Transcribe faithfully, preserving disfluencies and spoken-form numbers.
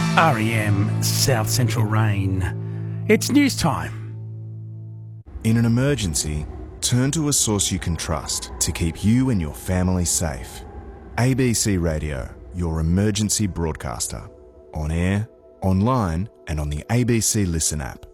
R E M South Central Rain. It's news time. In an emergency, turn to a source you can trust to keep you and your family safe. A B C Radio, your emergency broadcaster. On air, online and on the A B C Listen app.